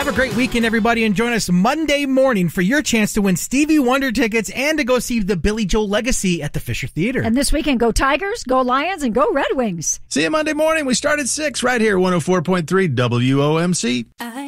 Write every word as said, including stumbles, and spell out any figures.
a great weekend, everybody, and join us Monday morning for your chance to win Stevie Wonder tickets and to go see the Billy Joel Legacy at the Fisher Theater. And this weekend, go Tigers, go Lions, and go Red Wings. See you Monday morning. We start at six right here, one oh four point three W O M C. I